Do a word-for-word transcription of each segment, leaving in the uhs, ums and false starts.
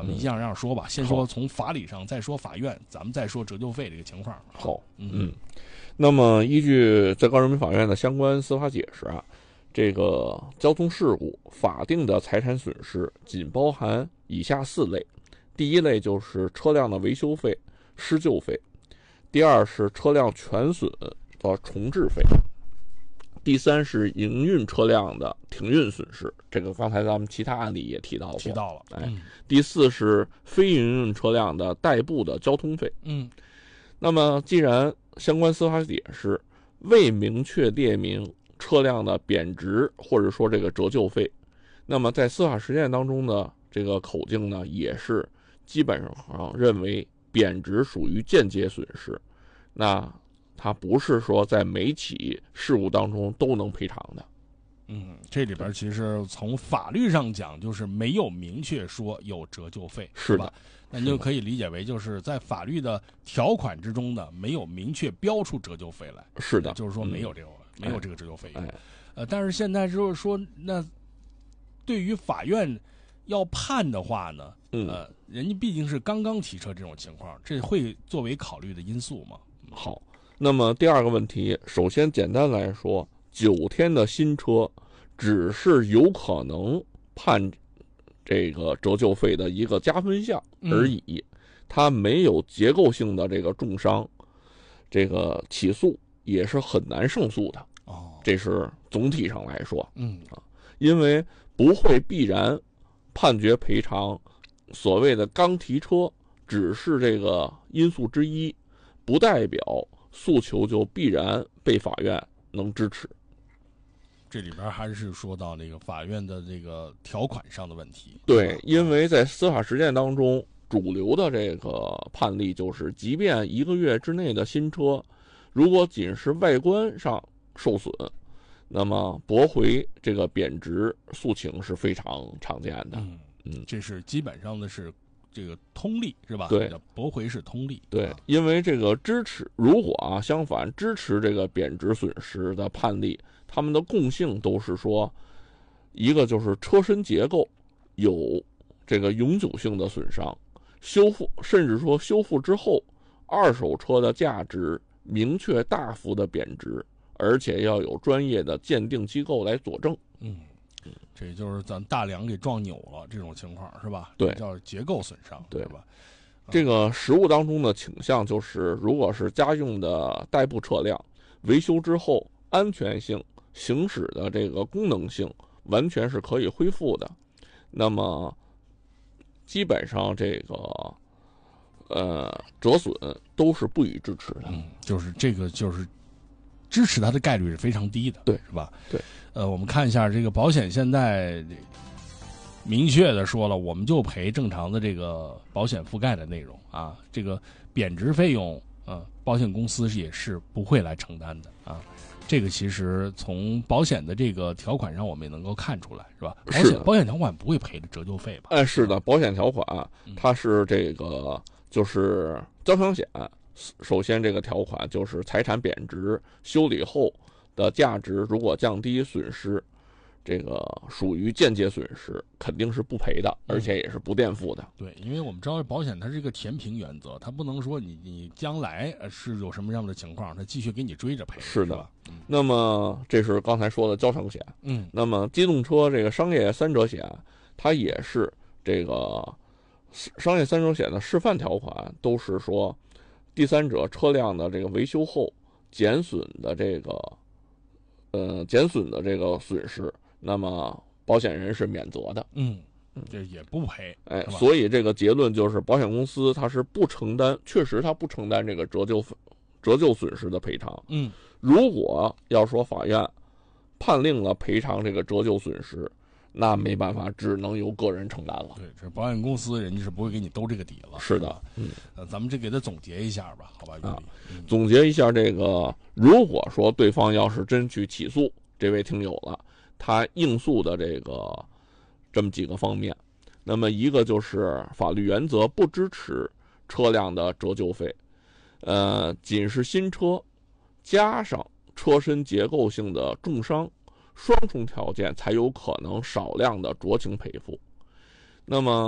咱们一样一样说吧，先说从法理上，再说法院，咱们再说折旧费这个情况。 好， 嗯。 嗯，那么依据最高人民法院的相关司法解释啊，这个交通事故法定的财产损失仅包含以下四类。第一类就是车辆的维修费、施救费；第二是车辆全损的重置费；第三是营运车辆的停运损失，这个刚才咱们其他案例也提到过。 提到了。 哎， 嗯、 第四是非营运车辆的代步的交通费。 嗯， 那么既然相关司法解释未明确列明车辆的贬值或者说这个折旧费，那么在司法实践当中呢，这个口径呢也是基本上认为贬值属于间接损失，那它不是说在每起事故当中都能赔偿的。 嗯，这里边其实从法律上讲，就是没有明确说有折旧费， 是的， 吧？那你就可以理解为就是在法律的条款之中呢，没有明确标出折旧费来。 是的， 就是说没有这个、 嗯、 没有这个折旧费用。 哎， 呃，但是现在就是说，那对于法院要判的话呢， 嗯、 呃，人家毕竟是刚刚提车这种情况，这会作为考虑的因素吗？ 好，那么第二个问题，首先简单来说，九天的新车只是有可能判这个折旧费的一个加分项而已，嗯、它没有结构性的这个重伤，这个起诉也是很难胜诉的。 哦， 这是总体上来说， 嗯啊，因为不会必然判决赔偿，所谓的刚提车只是这个因素之一，不代表诉求就必然被法院能支持。 这里边还是说到那个法院的这个条款上的问题。 对，因为在司法实践当中，主流的这个判例就是，即便一个月之内的新车，如果仅是外观上受损，那么驳回这个贬值诉请是非常常见的。 嗯嗯， 这是基本上的是这个通例是吧？ 对， 驳回是通例。 对，因为这个支持，如果啊相反支持这个贬值损失的判例，他们的共性都是说，一个就是车身结构有这个永久性的损伤，修复甚至说修复之后，二手车的价值明确大幅的贬值，而且要有专业的鉴定机构来佐证。 嗯，这就是咱大梁给撞扭了这种情况是吧？ 对， 叫结构损伤， 对吧？ 这个实务当中的倾向就是，如果是家用的代步车辆，维修之后安全性、行驶的这个功能性完全是可以恢复的，那么基本上这个呃折损都是不予支持的。 嗯，就是这个就是支持它的概率是非常低的， 对， 是吧？ 对。 呃，我们看一下这个保险现在明确的说了，我们就赔正常的这个保险覆盖的内容啊，这个贬值费用啊，保险公司也是不会来承担的啊。这个其实从保险的这个条款上，我们也能够看出来，是吧？保险保险条款不会赔的折旧费吧？ 哎，是的，保险条款它是这个就是交强险，首先这个条款就是财产贬值修理后的价值如果降低损失，这个属于间接损失，肯定是不赔的，而且也是不垫付的。 嗯、对，因为我们知道保险它是一个填平原则，它不能说你你将来是有什么样的情况，它继续给你追着赔。 是的。 是吧？嗯、 那么这是刚才说的交强险。 嗯。 那么机动车这个商业三者险，它也是这个商业三者险的示范条款，都是说第三者车辆的这个维修后减损的这个呃减损的这个损失，那么保险人是免责的。 嗯，这也不赔。 哎，所以这个结论就是，保险公司它是不承担，确实它不承担这个折旧折旧损失的赔偿。 嗯， 如果要说法院判令了赔偿这个折旧损失，那没办法，只能由个人承担了。 对，这保险公司人家是不会给你兜这个底了。 是的， 嗯，呃，咱们这给他总结一下吧，好吧？ 啊， 嗯、 总结一下这个，如果说对方要是真去起诉这位听友了，他应诉的这个这么几个方面，那么一个就是法律原则不支持车辆的折旧费，呃，仅是新车加上车身结构性的重伤，双重条件才有可能少量的酌情赔付。那么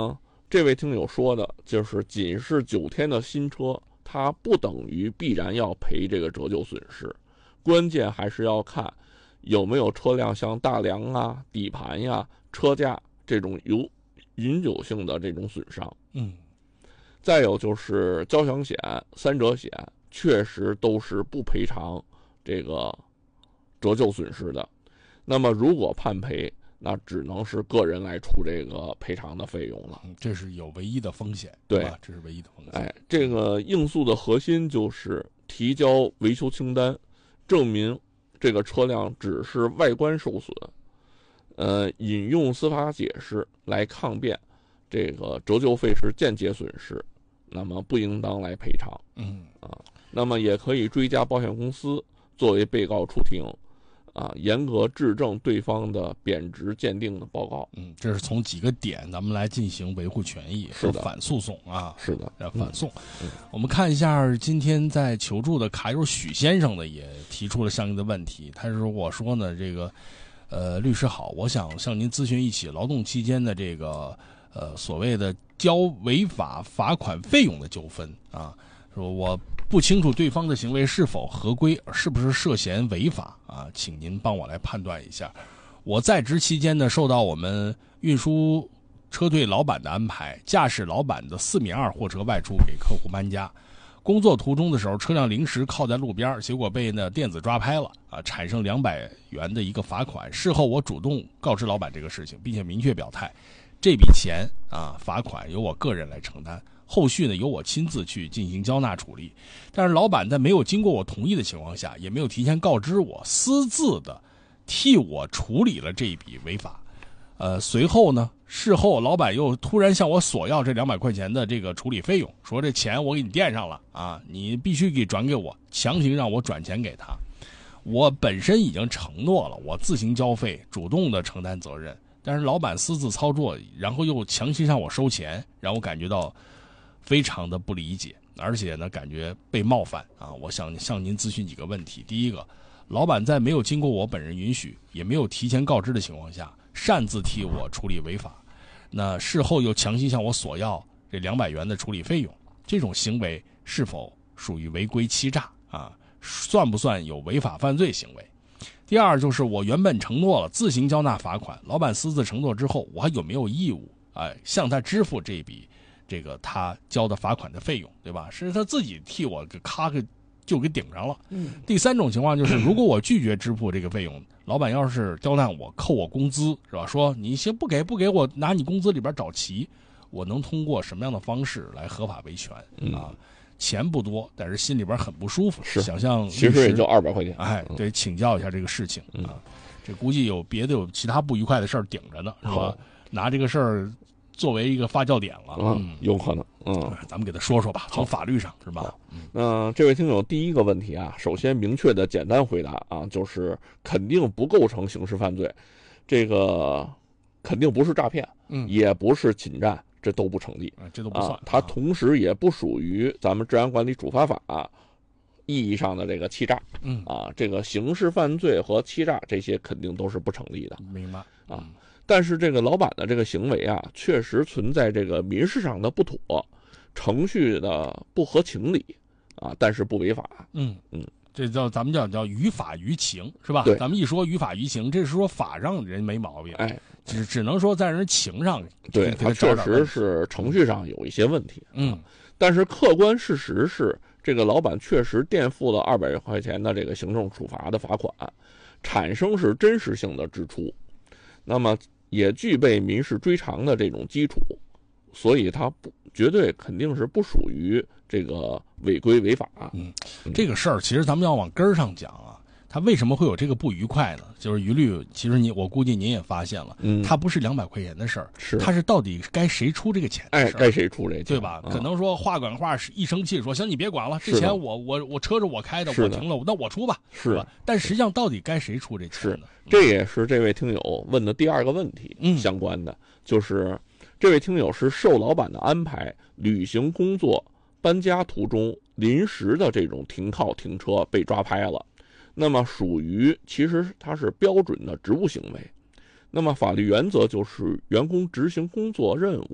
这位听友说的就是仅是九天的新车，它不等于必然要赔这个折旧损失，关键还是要看有没有车辆像大梁啊、底盘呀、车架这种有永久性的这种损伤。 嗯， 再有就是交强险、三者险，确实都是不赔偿这个折旧损失的。那么如果判赔，那只能是个人来出这个赔偿的费用了。 这是有唯一的风险， 对吧？这是唯一的风险。 哎，这个应诉的核心就是提交维修清单，证明这个车辆只是外观受损，呃，引用司法解释来抗辩，这个折旧费是间接损失，那么不应当来赔偿。 嗯啊，那么也可以追加保险公司作为被告出庭。啊，严格质证对方的贬值鉴定的报告。 嗯，这是从几个点咱们来进行维护权益和反诉讼啊。 是的， 要反诉。 嗯嗯、 我们看一下今天在求助的卡友许先生呢，也提出了相应的问题。他是我说呢，这个呃，律师好，我想向您咨询一起劳动期间的这个呃所谓的交违法罚款费用的纠纷啊，说我不清楚对方的行为是否合规，是不是涉嫌违法啊？请您帮我来判断一下。我在职期间呢，受到我们运输车队老板的安排，驾驶老板的四米二货车外出给客户搬家。工作途中的时候，车辆临时靠在路边，结果被呢电子抓拍了啊，产生两百元的一个罚款。事后我主动告知老板这个事情，并且明确表态，这笔钱啊罚款由我个人来承担。后续呢，由我亲自去进行交纳处理，但是老板在没有经过我同意的情况下，也没有提前告知我，私自的替我处理了这一笔违法。呃，随后呢，事后老板又突然向我索要这两百块钱的这个处理费用，说这钱我给你垫上了啊，你必须给转给我，强行让我转钱给他。我本身已经承诺了，我自行交费，主动的承担责任，但是老板私自操作，然后又强行让我收钱，让我感觉到非常的不理解，而且呢，感觉被冒犯啊！我想向您咨询几个问题。第一个，老板在没有经过我本人允许，也没有提前告知的情况下，擅自替我处理违法，那事后又强行向我索要这两百元的处理费用，这种行为是否属于违规欺诈啊？算不算有违法犯罪行为？第二，就是我原本承诺了自行交纳罚款，老板私自承诺之后，我还有没有义务哎向他支付这笔？这个他交的罚款的费用，对吧？是他自己替我给咔给就给顶上了。 嗯。 第三种情况就是，如果我拒绝支付这个费用，老板要是刁难我，扣我工资，是吧？说你先不给不给我拿你工资里边找齐，我能通过什么样的方式来合法维权、 嗯、 啊？钱不多，但是心里边很不舒服。 是想象其实也就二百块钱。 哎，对，请教一下这个事情、 嗯、 啊。这估计有别的有其他不愉快的事儿顶着呢，是吧？拿这个事儿作为一个发酵点了， 嗯，有可能，嗯， 咱们给他说说吧，从法律上是吧？ 那、呃、这位听友第一个问题啊，首先明确的简单回答啊，就是肯定不构成刑事犯罪，这个肯定不是诈骗， 嗯， 也不是侵占，这都不成立， 啊、这都不算、 啊。它同时也不属于咱们治安管理处罚法、啊、意义上的这个欺诈， 嗯啊，这个刑事犯罪和欺诈这些肯定都是不成立的， 明白啊。但是这个老板的这个行为啊，确实存在这个民事上的不妥，程序的不合情理啊，但是不违法。 嗯嗯， 这叫咱们叫叫于法于情，是吧？ 对， 咱们一说于法于情，这是说法上人没毛病， 哎， 只只能说在人情上， 对他确实是程序上有一些问题。 嗯， 啊、但是客观事实是，这个老板确实垫付了二百块钱的这个行政处罚的罚款，产生是真实性的支出，那么也具备民事追偿的这种基础，所以它不绝对肯定是不属于这个违规违法。 嗯，这个事儿其实咱们要往根儿上讲啊，他为什么会有这个不愉快呢？就是于律，其实你我估计您也发现了， 嗯， 他不是两百块钱的事儿， 是他是到底该谁出这个钱的事儿， 哎，该谁出这钱， 对吧？ 啊、 可能说话管话，一生气说行，你别管了，这钱我我我车是我开的，我停了，那我出吧， 是吧？但实际上到底该谁出这钱呢？ 这也是这位听友问的第二个问题， 嗯， 相关的就是这位听友是受老板的安排履行工作搬家途中临时的这种停靠停车被抓拍了，那么属于其实它是标准的职务行为，那么法律原则就是员工执行工作任务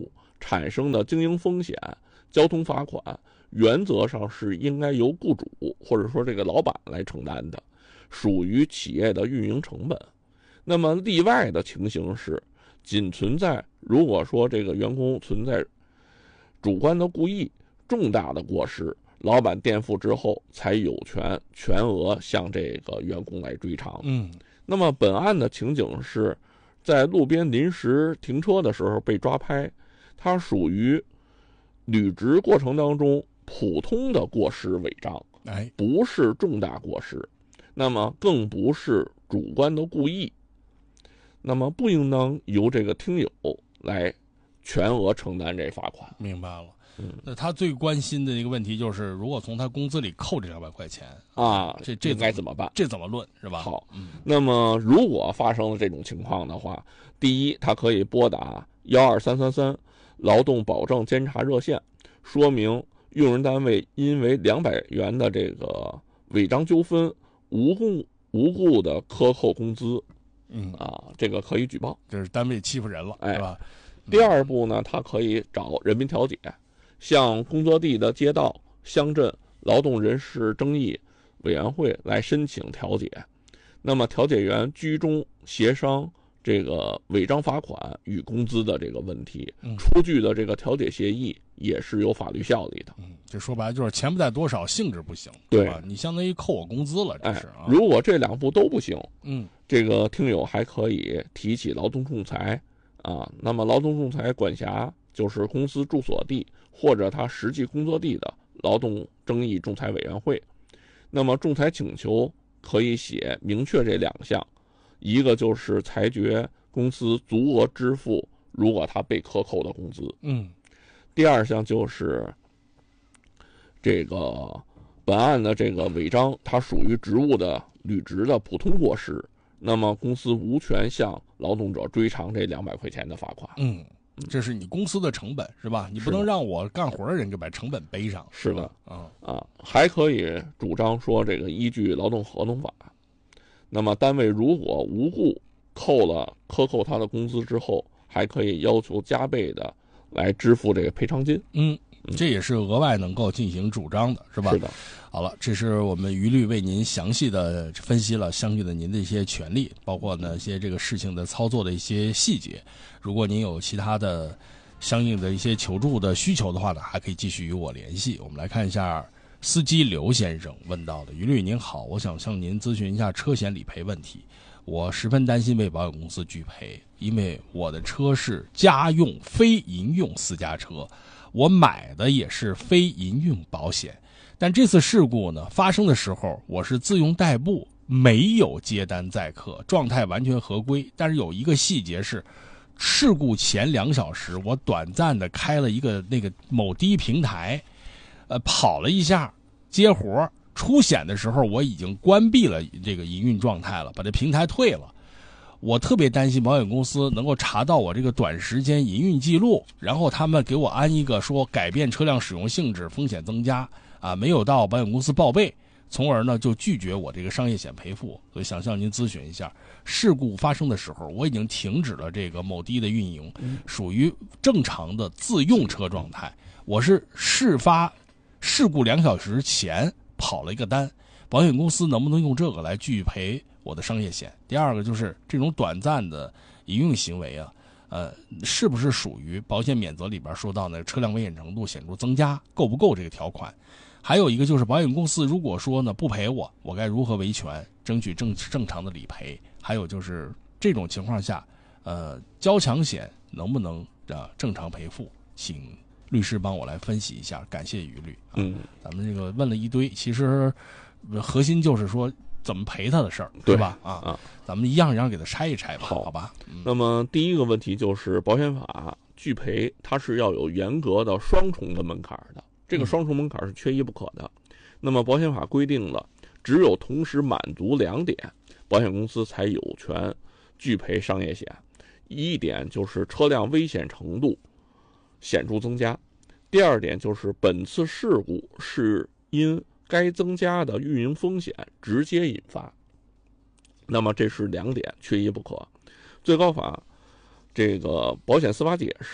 产生的经营风险、交通罚款，原则上是应该由雇主或者说这个老板来承担的，属于企业的运营成本。那么例外的情形是，仅存在如果说这个员工存在主观的故意、重大的过失，老板垫付之后才有权全额向这个员工来追偿。 嗯， 那么本案的情景是在路边临时停车的时候被抓拍，它属于履职过程当中普通的过失违章， 哎， 不是重大过失，那么更不是主观的故意，那么不应当由这个听友来全额承担这罚款。 明白了。 嗯， 那他最关心的一个问题就是，如果从他工资里扣这两百块钱啊， 这这该怎么办？ 这怎么论是吧？ 好， 嗯， 那么如果发生了这种情况的话，第一，他可以拨打幺二三三三劳动保证监察热线，说明用人单位因为两百元的这个违章纠纷，无故无故的克扣工资， 嗯啊，这个可以举报， 这是单位欺负人了， 哎， 是吧？ 第二步呢，他可以找人民调解，向工作地的街道、乡镇劳动人事争议委员会来申请调解。那么调解员居中协商这个违章罚款与工资的这个问题，出具的这个调解协议也是有法律效力的。 嗯，这说白了就是钱不在多少，性质不行， 对吧？你相当于扣我工资了，这是啊。 哎、如果这两步都不行， 嗯， 这个听友还可以提起劳动仲裁啊。那么劳动仲裁管辖就是公司住所地或者他实际工作地的劳动争议仲裁委员会。那么仲裁请求可以写明确这两项，一个就是裁决公司足额支付如果他被克扣的工资， 嗯， 第二项就是这个本案的这个违章，它属于职务的履职的普通过失，那么公司无权向劳动者追偿这两百块钱的罚款。 嗯，这是你公司的成本是吧？你不能让我干活的人就把成本背上。 是的， 啊啊，还可以主张说这个依据劳动合同法，那么单位如果无故扣了克扣他的工资之后，还可以要求加倍的来支付这个赔偿金。 嗯，这也是额外能够进行主张的，是吧？ 是的。 好了，这是我们于律为您详细的分析了相应的您的一些权利，包括呢一些这个事情的操作的一些细节。如果您有其他的相应的一些求助的需求的话呢，还可以继续与我联系。我们来看一下司机刘先生问到的：于律您好，我想向您咨询一下车险理赔问题。我十分担心为保险公司拒赔，因为我的车是家用非营用私家车，我买的也是非营用保险，但这次事故呢发生的时候，我是自用代步，没有接单载客，状态完全合规。但是有一个细节是，事故前两小时，我短暂的开了一个那个某低平台，呃，跑了一下接活。出险的时候我已经关闭了这个营运状态了，把这平台退了。我特别担心保险公司能够查到我这个短时间营运记录，然后他们给我安一个说改变车辆使用性质风险增加啊，没有到保险公司报备，从而呢就拒绝我这个商业险赔付。所以想向您咨询一下，事故发生的时候我已经停止了这个某低的运营，属于正常的自用车状态。我是事发事故两小时前跑了一个单，保险公司能不能用这个来拒赔我的商业险？第二个就是这种短暂的营运行为啊，呃，是不是属于保险免责里边说到呢车辆危险程度显著增加，够不够这个条款？还有一个就是保险公司如果说呢不赔我，我该如何维权，争取正正常的理赔？还有就是这种情况下，呃，交强险能不能啊正常赔付？请律师帮我来分析一下，感谢于律。啊、 嗯， 咱们这个问了一堆，其实核心就是说怎么赔他的事儿，对吧？啊啊， 咱们一样一样给他拆一拆吧， 好好吧？嗯、 那么第一个问题就是保险法拒赔，它是要有严格的双重的门槛的，这个双重门槛是缺一不可的。嗯、那么保险法规定了，只有同时满足两点，保险公司才有权拒赔商业险。一点就是车辆危险程度显著增加，第二点就是本次事故是因该增加的运营风险直接引发。那么这是两点，缺一不可。最高法这个保险司法解释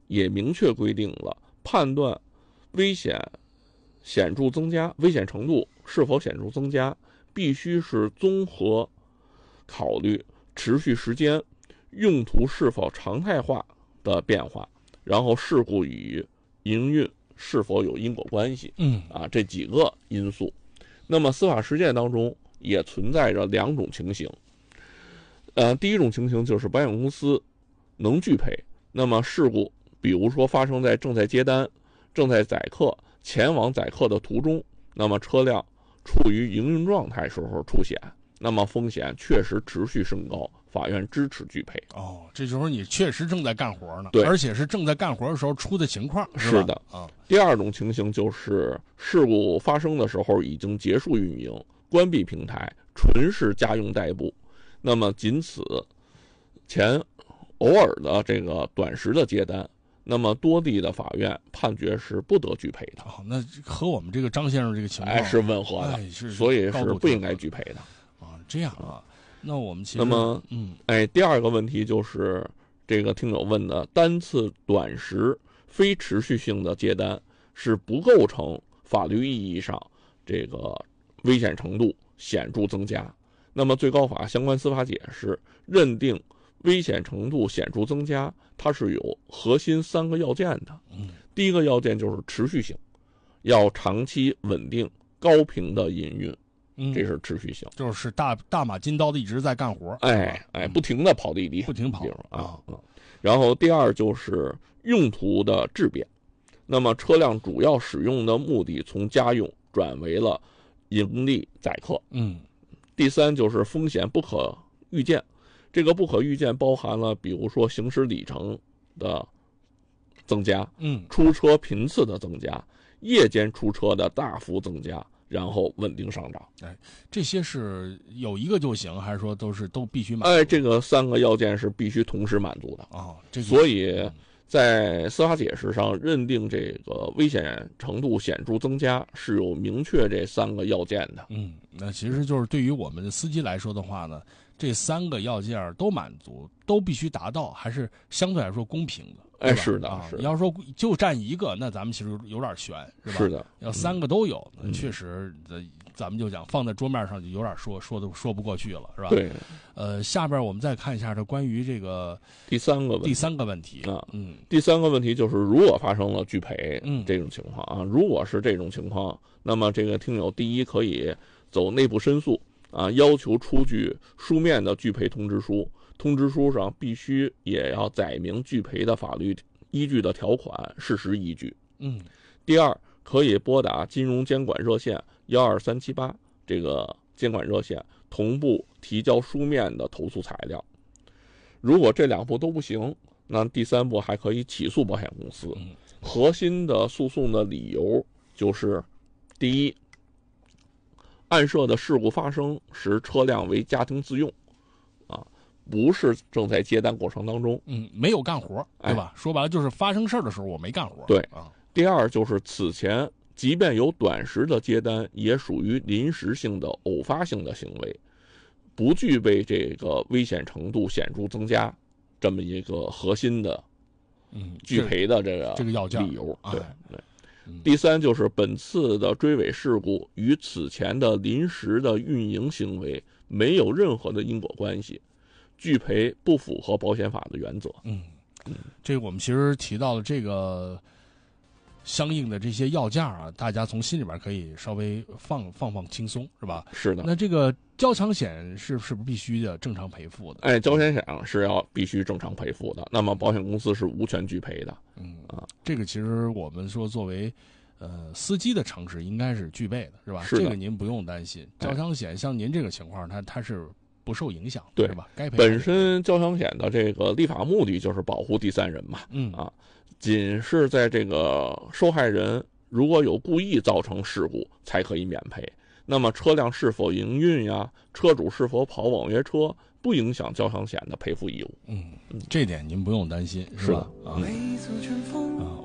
也明确规定了判断危险显著增加，危险程度是否显著增加，必须是综合考虑持续时间、用途是否常态化的变化，然后事故与营运是否有因果关系， 嗯啊，这几个因素。那么司法实践当中也存在着两种情形，呃，第一种情形就是保险公司能拒赔，那么事故比如说发生在正在接单、正在载客、前往载客的途中，那么车辆处于营运状态时候出险，那么风险确实持续升高，法院支持拒赔。 哦，这就是你确实正在干活呢， 对， 而且是正在干活的时候出的情况， 是的啊。 第二种情形就是事故发生的时候已经结束运营，关闭平台，纯是家用代步，那么仅此前偶尔的这个短时的接单，那么多地的法院判决是不得拒赔的。 哦，那和我们这个张先生这个情况、 哎、是吻合的、 哎、是所以是不应该拒赔的。 啊，这样啊，那我们其实那么， 嗯， 哎，第二个问题就是这个听友问的，单次短时非持续性的接单是不构成法律意义上这个危险程度显著增加。那么最高法相关司法解释认定危险程度显著增加，它是有核心三个要件的。 嗯， 第一个要件就是持续性，要长期稳定高频的营运， 嗯， 这是持续性， 就是大大马金刀的一直在干活， 哎哎，不停的跑滴滴， 不停跑啊啊。然后第二就是用途的质变，那么车辆主要使用的目的从家用转为了盈利载客。 嗯， 第三就是风险不可预见，这个不可预见包含了比如说行驶里程的增加， 嗯， 出车频次的增加，夜间出车的大幅增加，然后稳定上涨。 哎，这些是有一个就行，还是说都是都必须满足？ 哎，这个三个要件是必须同时满足的啊、哦。这个， 所以在司法解释上认定这个危险程度显著增加是有明确这三个要件的。 嗯，那其实就是对于我们的司机来说的话呢，这三个要件都满足，都必须达到，还是相对来说公平的。 哎，是的， 啊， 是的。 你要说就占一个，那咱们其实有点悬，是吧？ 是的。 要三个都有， 嗯、 确实，咱们就讲放在桌面上就有点说说的说不过去了，是吧？ 对。 呃，下边我们再看一下这关于这个第三个问题第三个问题啊， 嗯， 第三个问题就是如果发生了拒赔， 嗯， 这种情况啊，如果是这种情况，那么这个听友第一可以走内部申诉啊，要求出具书面的拒赔通知书，通知书上必须也要载明拒赔的法律依据的条款、事实依据。 嗯， 第二，可以拨打金融监管热线幺二三七八这个监管热线，同步提交书面的投诉材料。如果这两步都不行，那第三步还可以起诉保险公司。核心的诉讼的理由就是：第一，案涉的事故发生时车辆为家庭自用，啊，不是正在接单过程当中， 嗯，没有干活，对吧？ 哎、 说白了就是发生事儿的时候我没干活。 对啊。 第二就是此前即便有短时的接单，也属于临时性的偶发性的行为，不具备这个危险程度显著增加这么一个核心的嗯拒赔的这个这个要件理由。对对。 嗯、 第三就是本次的追尾事故与此前的临时的运营行为没有任何的因果关系，拒赔不符合保险法的原则。 嗯嗯，这个我们其实提到了这个相应的这些要件啊，大家从心里边可以稍微放放放轻松，是吧？ 是的。 那这个交强险是是不是必须的正常赔付的？ 哎，交强险是要必须正常赔付的，那么保险公司是无权拒赔的。 嗯啊， 这个其实我们说作为呃司机的常识应该是具备的，是吧？ 是的。 这个您不用担心。交强险像您这个情况，它它是不受影响， 对是吧？该赔。 本身交强险的这个立法目的就是保护第三人嘛。 嗯啊，仅是在这个受害人如果有故意造成事故才可以免赔。那么车辆是否营运呀，车主是否跑网约车，不影响交强险的赔付义务。 嗯，这点您不用担心，是吧？啊、嗯、啊，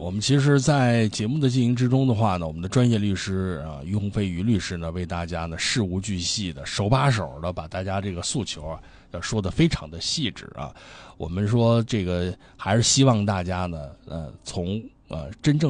我们其实在节目的进行之中的话呢，我们的专业律师啊，于鸿飞于律师呢，为大家呢事无巨细的手把手的把大家这个诉求啊要说的非常的细致啊。我们说这个还是希望大家呢呃从呃真正